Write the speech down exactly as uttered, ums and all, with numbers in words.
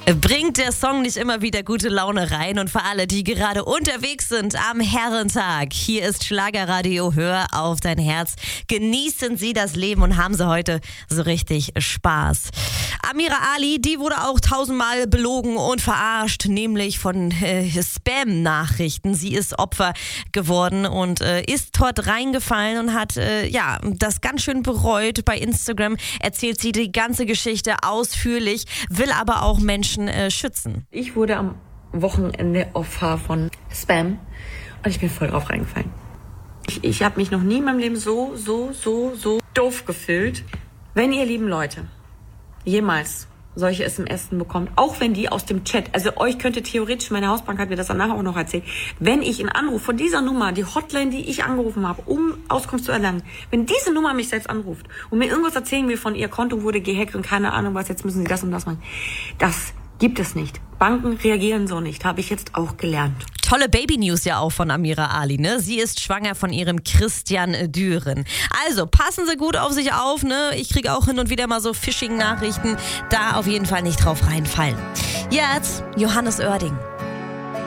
Bringt der Song nicht immer wieder gute Laune rein? Und für alle, die gerade unterwegs sind am Herrentag, hier ist Schlagerradio, hör auf dein Herz. Genießen Sie das Leben und haben Sie heute so richtig Spaß. Amira Ali, die wurde auch tausendmal belogen und verarscht, nämlich von äh, Spam-Nachrichten. Sie ist Opfer geworden und äh, ist dort reingefallen und hat äh, ja das ganz schön bereut. Bei Instagram erzählt sie die ganze Geschichte ausführlich, will aber auch Menschen äh, schützen. Ich wurde am Wochenende Opfer von Spam und ich bin voll drauf reingefallen. Ich, ich habe mich noch nie in meinem Leben so, so, so, so doof gefühlt. Wenn ihr lieben Leute jemals solche S M S bekommt, auch wenn die aus dem Chat, also euch könnte theoretisch, meine Hausbank hat mir das danach auch noch erzählt, wenn ich einen Anruf von dieser Nummer, die Hotline, die ich angerufen habe, um Auskunft zu erlangen, wenn diese Nummer mich selbst anruft und mir irgendwas erzählen will von ihr Konto wurde gehackt und keine Ahnung was, jetzt müssen sie das und das machen, das gibt es nicht. Banken reagieren so nicht, habe ich jetzt auch gelernt. Tolle Baby-News ja auch von Amira Ali, ne? Sie ist schwanger von ihrem Christian Düren. Also, passen Sie gut auf sich auf, ne? Ich kriege auch hin und wieder mal so Phishing-Nachrichten. Da auf jeden Fall nicht drauf reinfallen. Jetzt Johannes Oerding.